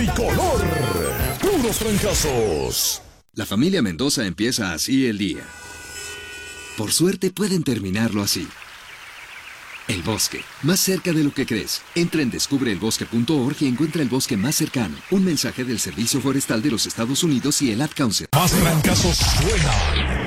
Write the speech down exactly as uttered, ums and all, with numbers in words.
Color, puros trancazos. La familia Mendoza empieza así el día. Por suerte pueden terminarlo así. El bosque, más cerca de lo que crees. Entra en descubre el bosque punto org y encuentra el bosque más cercano. Un mensaje del Servicio Forestal de los Estados Unidos y el Ad Council. Más trancazos suena